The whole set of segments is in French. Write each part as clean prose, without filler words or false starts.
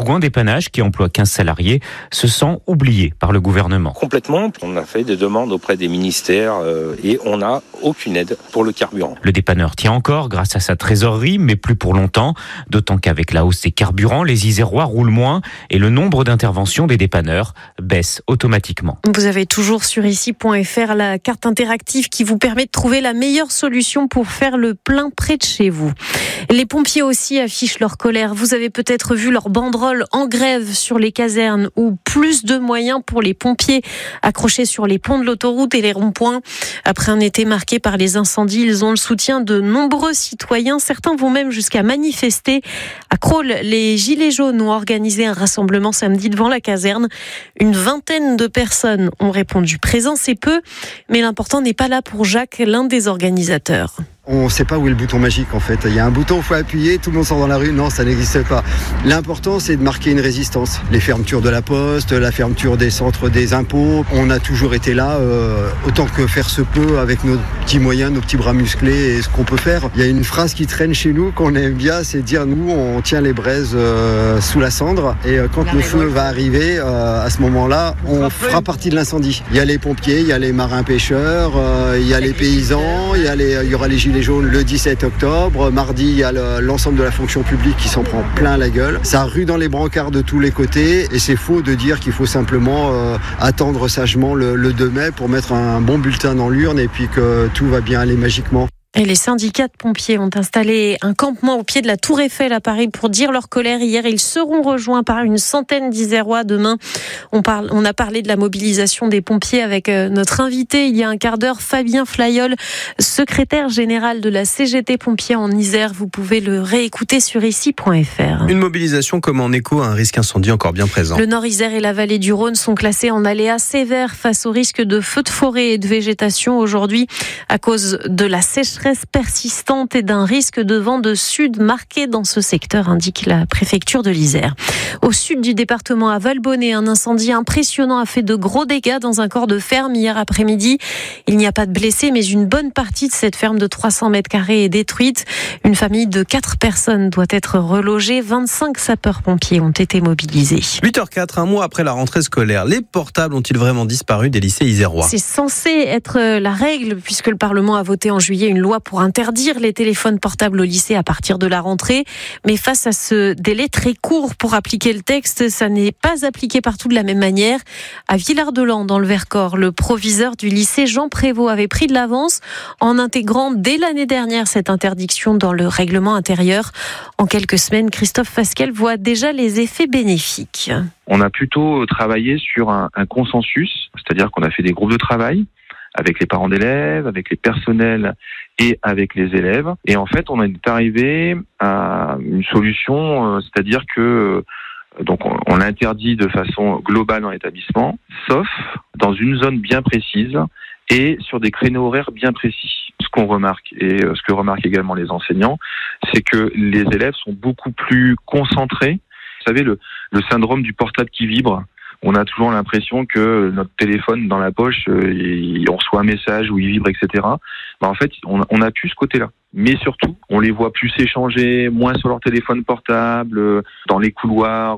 Bourgoin Dépannage, qui emploie 15 salariés, se sent oublié par le gouvernement. Complètement. On a fait des demandes auprès des ministères et on n'a aucune aide pour le carburant. Le dépanneur tient encore grâce à sa trésorerie, mais plus pour longtemps. D'autant qu'avec la hausse des carburants, les Isérois roulent moins et le nombre d'interventions des dépanneurs baisse automatiquement. Vous avez toujours sur ici.fr la carte interactive qui vous permet de trouver la meilleure solution pour faire le plein près de chez vous. Les pompiers aussi affichent leur colère. Vous avez peut-être vu leur banderole en grève sur les casernes ou plus de moyens pour les pompiers accrochés sur les ponts de l'autoroute et les ronds-points. Après un été marqué par les incendies, ils ont le soutien de nombreux citoyens. Certains vont même jusqu'à manifester. À Crolles, les Gilets jaunes ont organisé un rassemblement samedi devant la caserne. Une vingtaine de personnes ont répondu présent, c'est peu, mais l'important n'est pas là pour Jacques, l'un des organisateurs. On ne sait pas où est le bouton magique en fait. Il y a un bouton, il faut appuyer, tout le monde sort dans la rue. Non, ça n'existe pas. L'important, c'est de marquer une résistance. Les fermetures de la poste, la fermeture des centres des impôts. On a toujours été là, autant que faire se peut, avec nos petits moyens, nos petits bras musclés et ce qu'on peut faire. Il y a une phrase qui traîne chez nous qu'on aime bien, c'est dire nous, on tient les braises sous la cendre. Et quand le feu va arriver, à ce moment-là, on fera partie de l'incendie. Il y a les pompiers, il y a les marins pêcheurs, il y a les paysans, il y aura les gilets jaunes le 17 octobre. Mardi, il y a l'ensemble de la fonction publique qui s'en prend plein la gueule. Ça rue dans les brancards de tous les côtés et c'est faux de dire qu'il faut simplement attendre sagement le 2 mai pour mettre un bon bulletin dans l'urne et puis que tout va bien aller magiquement. Et les syndicats de pompiers ont installé un campement au pied de la Tour Eiffel à Paris pour dire leur colère. Hier, ils seront rejoints par une centaine d'Isérois. Demain, on a parlé de la mobilisation des pompiers avec notre invité il y a un quart d'heure, Fabien Flayol, secrétaire général de la CGT Pompiers en Isère. Vous pouvez le réécouter sur ici.fr. Une mobilisation comme en écho à un risque incendie encore bien présent. Le Nord-Isère et la vallée du Rhône sont classés en aléa sévère face au risque de feux de forêt et de végétation aujourd'hui à cause de la sécheresse persistante et d'un risque de vent de sud marqué dans ce secteur, indique la préfecture de l'Isère. Au sud du département, à Valbonnet, un incendie impressionnant a fait de gros dégâts dans un corps de ferme hier après-midi. Il n'y a pas de blessés, mais une bonne partie de cette ferme de 300 mètres carrés est détruite. Une famille de 4 personnes doit être relogée. 25 sapeurs-pompiers ont été mobilisés. 8h04, un mois après la rentrée scolaire, les portables ont-ils vraiment disparu des lycées isérois ? C'est censé être la règle, puisque le Parlement a voté en juillet une loi pour interdire les téléphones portables au lycée à partir de la rentrée. Mais face à ce délai très court pour appliquer le texte, ça n'est pas appliqué partout de la même manière. À Villard-de-Lans, dans le Vercors, le proviseur du lycée Jean Prévost avait pris de l'avance en intégrant dès l'année dernière cette interdiction dans le règlement intérieur. En quelques semaines, Christophe Fasquelle voit déjà les effets bénéfiques. On a plutôt travaillé sur un consensus, c'est-à-dire qu'on a fait des groupes de travail avec les parents d'élèves, avec les personnels et avec les élèves. Et en fait, on est arrivé à une solution, c'est-à-dire que donc on l'interdit de façon globale dans l'établissement, sauf dans une zone bien précise et sur des créneaux horaires bien précis. Ce qu'on remarque, et ce que remarquent également les enseignants, c'est que les élèves sont beaucoup plus concentrés. Vous savez, le syndrome du portable qui vibre. On a toujours l'impression que notre téléphone dans la poche, on reçoit un message où il vibre, etc. En fait, on a plus ce côté-là. Mais surtout, on les voit plus échanger, moins sur leur téléphone portable, dans les couloirs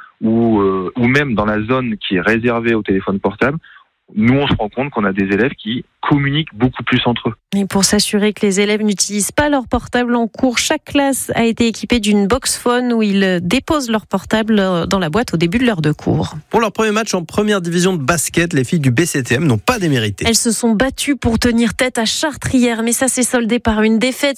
ou même dans la zone qui est réservée au téléphone portable. Nous, on se rend compte qu'on a des élèves qui communiquent beaucoup plus entre eux. Et pour s'assurer que les élèves n'utilisent pas leur portable en cours, chaque classe a été équipée d'une box phone où ils déposent leur portable dans la boîte au début de l'heure de cours. Pour leur premier match en première division de basket, les filles du BCTM n'ont pas démérité. Elles se sont battues pour tenir tête à Chartres hier, mais ça s'est soldé par une défaite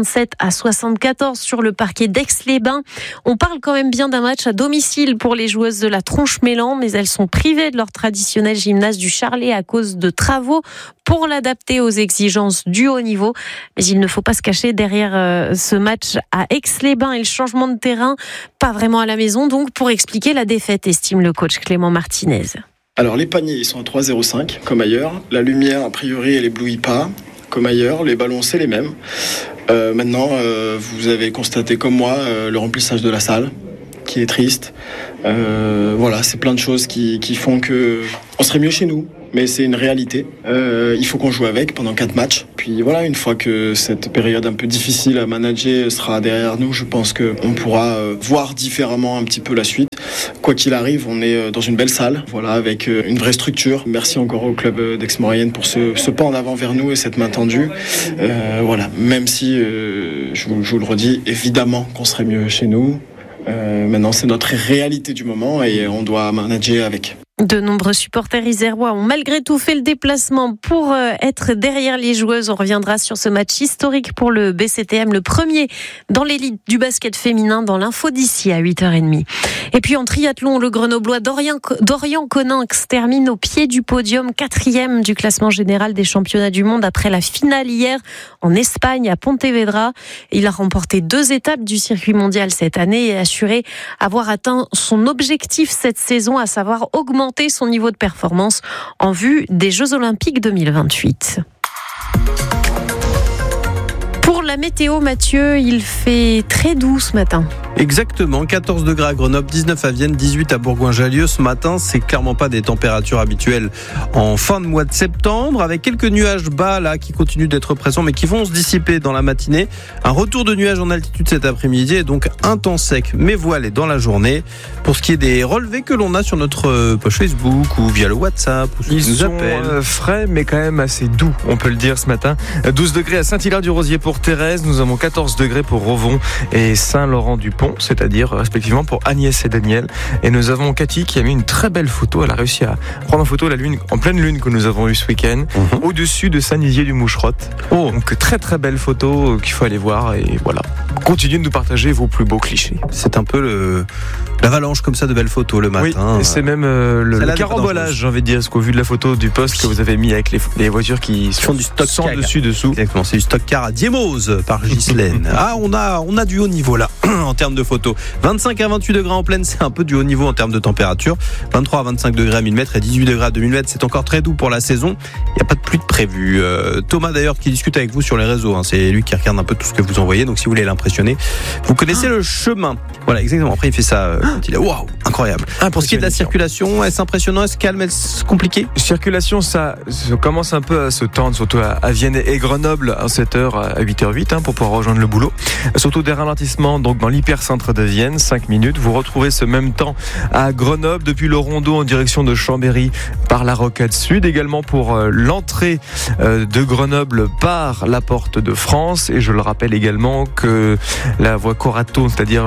67-74 sur le parquet d'Aix-les-Bains. On parle quand même bien d'un match à domicile pour les joueuses de la Tronche-Mélan, mais elles sont privées de leur traditionnel gymnase du Charlet à cause de travaux pour l'adapter aux exigences du haut niveau. Mais il ne faut pas se cacher derrière ce match à Aix-les-Bains et le changement de terrain, pas vraiment à la maison, donc pour expliquer la défaite, estime le coach Clément Martinez. Alors les paniers, ils sont à 3,05 comme ailleurs. La lumière, a priori, elle éblouit pas comme ailleurs. Les ballons, c'est les mêmes. Maintenant, vous avez constaté comme moi le remplissage de la salle, qui est triste. Voilà, c'est plein de choses qui font que on serait mieux chez nous. Mais c'est une réalité. Il faut qu'on joue avec pendant 4 matchs. Puis voilà, une fois que cette période un peu difficile à manager sera derrière nous, je pense qu'on pourra voir différemment un petit peu la suite. Quoi qu'il arrive, on est dans une belle salle, voilà, avec une vraie structure. Merci encore au club d'Aix-Maurienne pour ce pas en avant vers nous et cette main tendue. Voilà, même si, je vous le redis, évidemment qu'on serait mieux chez nous. Maintenant, c'est notre réalité du moment et on doit manager avec. De nombreux supporters isérois ont malgré tout fait le déplacement pour être derrière les joueuses. On reviendra sur ce match historique pour le BCTM, le premier dans l'élite du basket féminin, dans l'info d'ici à 8h30. Et puis en triathlon, le Grenoblois Dorian Coninx termine au pied du podium, 4e du classement général des championnats du monde après la finale hier en Espagne à Pontevedra. Il a remporté 2 étapes du circuit mondial cette année et assuré avoir atteint son objectif cette saison, à savoir augmenter son niveau de performance en vue des Jeux Olympiques 2028. Pour la météo, Mathieu, il fait très doux ce matin. Exactement, 14 degrés à Grenoble, 19 à Vienne, 18 à Bourgoin-Jallieu. Ce matin, c'est clairement pas des températures habituelles en fin de mois de septembre, avec quelques nuages bas là qui continuent d'être présents mais qui vont se dissiper dans la matinée. Un retour de nuages en altitude cet après-midi et donc un temps sec mais voilé dans la journée. Pour ce qui est des relevés que l'on a sur notre page Facebook ou via le WhatsApp, ou ils sont frais mais quand même assez doux, on peut le dire ce matin. 12 degrés à Saint-Hilaire-du-Rosier pour Thérèse, nous avons 14 degrés pour Rovon et Saint-Laurent-du-Pont, c'est-à-dire respectivement pour Agnès et Daniel. Et nous avons Cathy qui a mis une très belle photo. Elle a réussi à prendre en photo la lune, en pleine lune que nous avons eue ce week-end, au-dessus de Saint-Nizier-du-Moucherotte. Donc très très belle photo qu'il faut aller voir et voilà. Continuez de nous partager vos plus beaux clichés. C'est un peu l'avalanche comme ça de belles photos le matin. Oui, c'est même le carambolage, j'ai envie de dire, parce qu'au vu de la photo du poste que vous avez mis avec les voitures qui font du stock sans dessus-dessous. Exactement, c'est du stock car à Diemose par Ghislaine. On a du haut niveau là en termes de photos. 25 à 28 degrés en pleine, c'est un peu du haut niveau en termes de température. 23 à 25 degrés à 1000 mètres et 18 degrés à 2000 mètres, c'est encore très doux pour la saison. Il n'y a pas de pluie de prévu. Thomas d'ailleurs qui discute avec vous sur les réseaux, c'est lui qui regarde un peu tout ce que vous envoyez, donc si vous voulez l'impressionner, vous connaissez le chemin. Voilà, exactement. Après il fait ça quand il est waouh, incroyable. Pour ce qui est de la circulation, est-ce impressionnant, est-ce calme, est-ce compliqué? Circulation, ça commence un peu à se tendre, surtout à Vienne et Grenoble à 7h à 8h08 pour pouvoir rejoindre le boulot. Surtout des ralentissements donc dans l'hypercentre de Vienne, 5 minutes. Vous retrouvez ce même temps à Grenoble depuis le Rondeau en direction de Chambéry par la Rocade Sud, également pour l'entrée de Grenoble par la Porte de France. Et je le rappelle également que la voie Corato, c'est-à-dire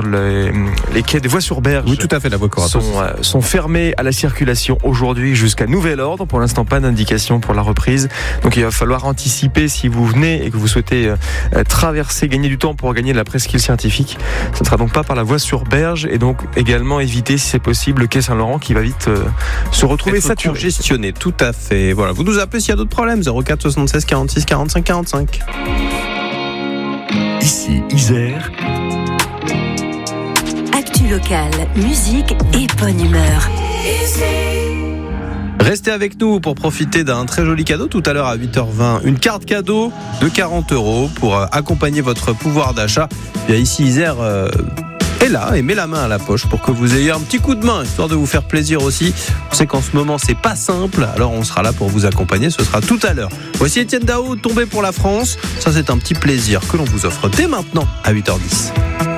les quais des voies sur berge, oui, tout à fait, la voie Corato, sont fermés à la circulation aujourd'hui jusqu'à nouvel ordre. Pour l'instant, pas d'indication pour la reprise. Donc il va falloir anticiper si vous venez et que vous souhaitez traverser, gagner du temps pour gagner la presqu'île scientifique. Ce ne sera donc pas par la voie sur berge et donc également éviter, si c'est possible, le quai Saint-Laurent qui va vite se retrouver saturé. Gestionné, tout à fait. Voilà, vous nous appelez s'il y a d'autres problèmes. 04 76 46 45 45. Ici Isère. Actu locale, musique et bonne humeur. Restez avec nous pour profiter d'un très joli cadeau tout à l'heure à 8h20. Une carte cadeau de 40 € pour accompagner votre pouvoir d'achat. Bien ici Isère est là et met la main à la poche pour que vous ayez un petit coup de main, histoire de vous faire plaisir aussi. On sait qu'en ce moment c'est pas simple, alors on sera là pour vous accompagner, ce sera tout à l'heure. Voici Étienne Dao, tombé pour la France. Ça c'est un petit plaisir que l'on vous offre dès maintenant à 8h10.